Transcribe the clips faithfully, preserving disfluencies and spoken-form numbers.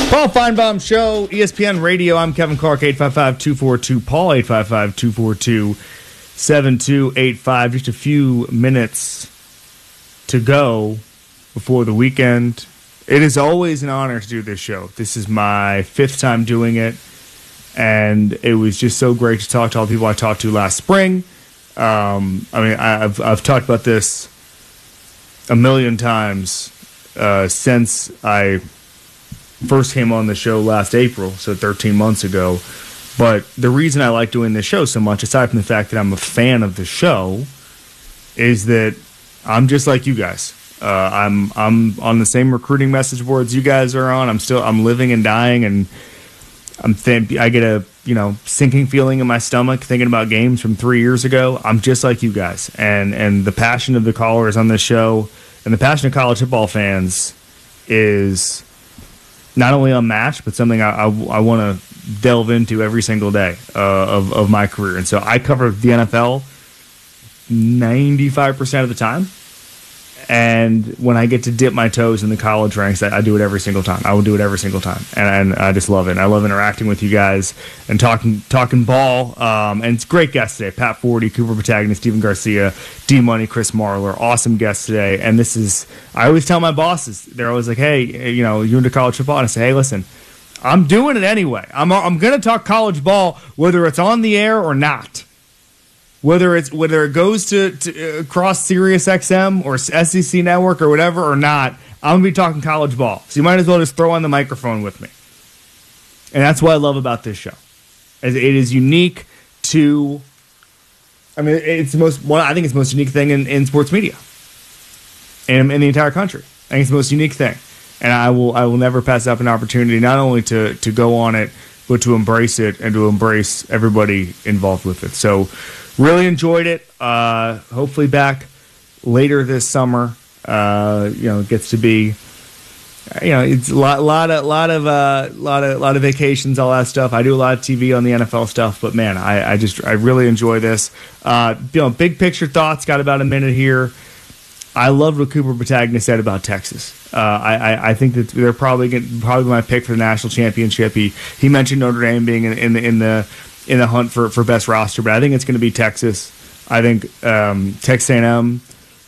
Paul Feinbaum Show, E S P N Radio. I'm Kevin Clark, eight five five, two four two, Paul, eight five five, two four two, seven two eight five. Just a few minutes to go before the weekend. It is always an honor to do this show. This is my fifth time doing it, and it was just so great to talk to all the people I talked to last spring. Um, I mean, I've, I've talked about this a million times uh, since I first came on the show last April, so thirteen months ago. But the reason I like doing this show so much, aside from the fact that I'm a fan of the show, is that I'm just like you guys. Uh, I'm I'm on the same recruiting message boards you guys are on. I'm still I'm living and dying, and I'm th- I get a you know sinking feeling in my stomach thinking about games from three years ago. I'm just like you guys, and and the passion of the callers on this show and the passion of college football fans is not only unmatched, but something I, I, I want to delve into every single day uh, of, of my career. And so I cover the N F L ninety-five percent of the time. And when I get to dip my toes in the college ranks, I, I do it every single time. I will do it every single time. And, and I just love it. And I love interacting with you guys and talking talking ball. Um, and it's great guests today. Pat Forty, Cooper Patagna, Stephen Garcia, D-Money, Chris Marlar. Awesome guests today. And this is, I always tell my bosses, they're always like, hey, you know, you're into college football? And I say, hey, listen, I'm doing it anyway. I'm, I'm going to talk college ball, whether it's on the air or not. Whether it's whether it goes to, to uh, across Sirius X M or S E C Network or whatever or not, I'm going to be talking college ball. So you might as well just throw on the microphone with me. And that's what I love about this show. It is unique to, I mean, it's the most, well, I think it's the most unique thing in, in sports media in, in the entire country. I think it's the most unique thing. And I will I will never pass up an opportunity not only to, to go on it, but to embrace it and to embrace everybody involved with it. So really enjoyed it. Uh, hopefully back later this summer. Uh, you know, it gets to be, you know, it's a lot, lot of, lot of, uh, lot of, lot of vacations, all that stuff. I do a lot of T V on the N F L stuff, but man, I, I just, I really enjoy this. Uh, you know, big picture thoughts. Got about a minute here. I loved what Cooper Patagna said about Texas. Uh, I, I, I think that they're probably gonna, probably my pick for the national championship. He he mentioned Notre Dame being in, in the in the in the hunt for, for best roster, but I think it's going to be Texas. I think um, Texas A and M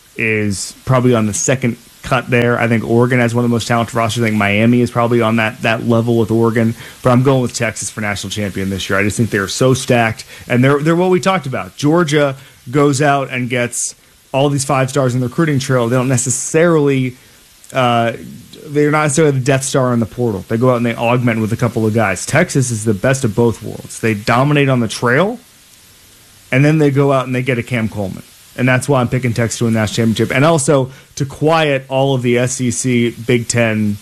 is probably on the second cut there. I think Oregon has one of the most talented rosters. I think Miami is probably on that that level with Oregon, but I'm going with Texas for national champion this year. I just think they're so stacked, and they're they're what we talked about. Georgia goes out and gets all these five stars in the recruiting trail. They don't necessarily. Uh, they're not necessarily the Death Star in the portal. They go out and they augment with a couple of guys. Texas is the best of both worlds. They dominate on the trail, and then they go out and they get a Cam Coleman. And that's why I'm picking Texas to win the national championship. And also to quiet all of the S E C Big Ten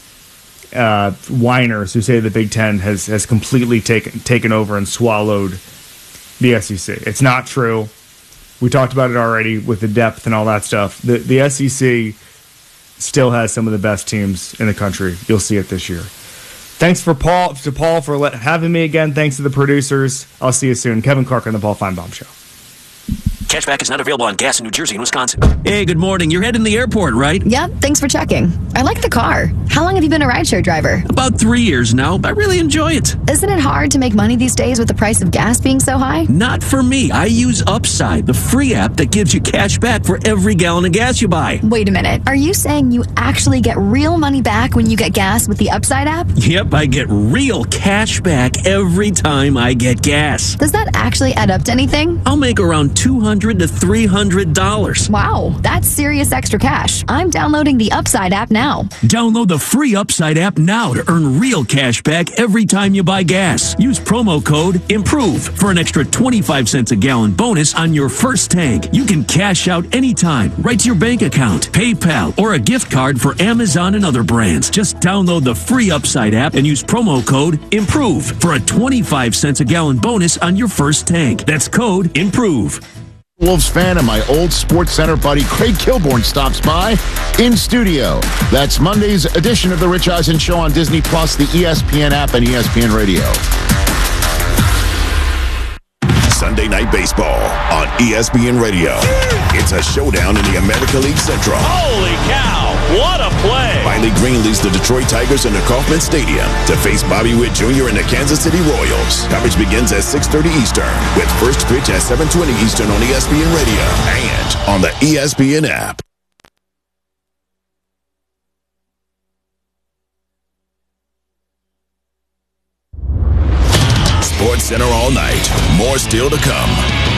uh, whiners who say the Big Ten has, has completely taken taken over and swallowed the S E C. It's not true. We talked about it already with the depth and all that stuff. The, the S E C still has some of the best teams in the country. You'll see it this year. Thanks for Paul to Paul for let, having me again. Thanks to the producers. I'll see you soon. Kevin Clark on the Paul Feinbaum Show. Cashback is not available on gas in New Jersey and Wisconsin. Hey, good morning. You're heading to the airport, right? Yep, thanks for checking. I like the car. How long have you been a rideshare driver? About three years now. I really enjoy it. Isn't it hard to make money these days with the price of gas being so high? Not for me. I use Upside, the free app that gives you cash back for every gallon of gas you buy. Wait a minute. Are you saying you actually get real money back when you get gas with the Upside app? Yep, I get real cash back every time I get gas. Does that actually add up to anything? I'll make around two hundred to three hundred dollars. Wow, that's serious extra cash. I'm downloading the Upside app now. Download the free Upside app now to earn real cash back every time you buy gas. Use promo code IMPROVE for an extra twenty-five cents a gallon bonus on your first tank. You can cash out anytime, right to your bank account, PayPal, or a gift card for Amazon and other brands. Just download the free Upside app and use promo code IMPROVE for a twenty-five cents a gallon bonus on your first tank. That's code IMPROVE. Wolves fan and my old Sports Center buddy Craig Kilborn stops by in studio. That's Monday's edition of the Rich Eisen Show on Disney Plus, the E S P N app, and E S P N Radio. Sunday Night Baseball on E S P N Radio. It's a showdown in the America League Central. Holy cow! What a play! Riley Green leads the Detroit Tigers into Kauffman Stadium to face Bobby Witt Junior and the Kansas City Royals. Coverage begins at six thirty Eastern with first pitch at seven twenty Eastern on E S P N Radio and on the E S P N app. Sports Center all night. More still to come.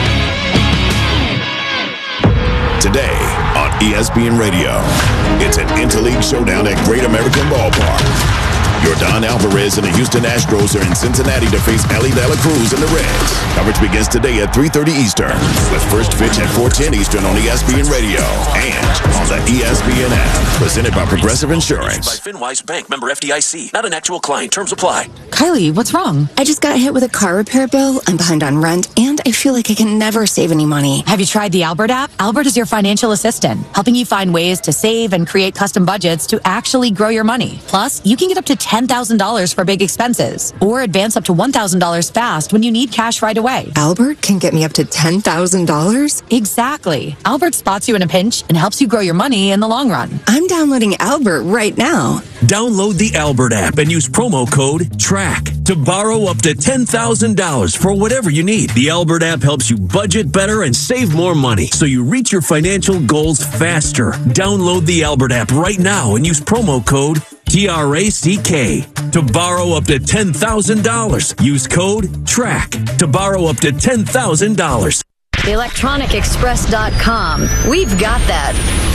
Today on E S P N Radio, it's an interleague showdown at Great American Ballpark. Yordan Alvarez and the Houston Astros are in Cincinnati to face Ellie De La Cruz and the Reds. Coverage begins today at three thirty Eastern with first pitch at four ten Eastern on E S P N Radio and on the E S P N app. Presented by Progressive Insurance. By FinWise Bank, member F D I C. Not an actual client. Terms apply. Kylie, what's wrong? I just got hit with a car repair bill. I'm behind on rent, and I feel like I can never save any money. Have you tried the Albert app? Albert is your financial assistant, helping you find ways to save and create custom budgets to actually grow your money. Plus, you can get up to ten thousand dollars for big expenses, or advance up to one thousand dollars fast when you need cash right away. Albert can get me up to ten thousand dollars? Exactly. Albert spots you in a pinch and helps you grow your money in the long run. I'm downloading Albert right now. Download the Albert app and use promo code TRACK to borrow up to ten thousand dollars for whatever you need. The Albert app helps you budget better and save more money so you reach your financial goals faster. Download the Albert app right now and use promo code T R A C K to borrow up to ten thousand dollars. Use code TRACK to borrow up to ten thousand dollars. electronic express dot com. We've got that.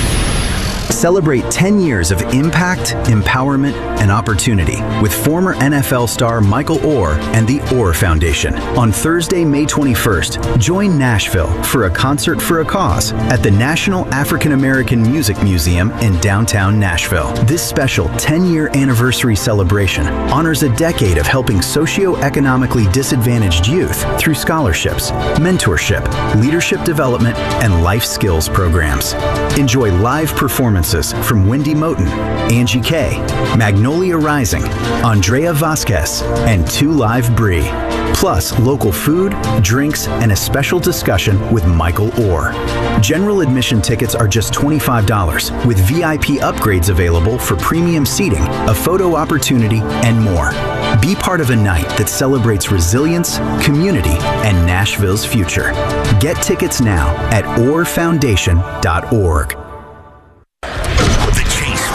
Celebrate ten years of impact, empowerment, and opportunity with former N F L star Michael Oher and the Oher Foundation. On Thursday, May twenty-first, join Nashville for a concert for a cause at the National African American Music Museum in downtown Nashville. This special ten-year anniversary celebration honors a decade of helping socioeconomically disadvantaged youth through scholarships, mentorship, leadership development, and life skills programs. Enjoy live performances from Wendy Moten, Angie Kay, Magnolia Rising, Andrea Vasquez, and Two Live Brie. Plus local food, drinks, and a special discussion with Michael Oher. General admission tickets are just twenty-five dollars, with V I P upgrades available for premium seating, a photo opportunity, and more. Be part of a night that celebrates resilience, community, and Nashville's future. Get tickets now at oher foundation dot org.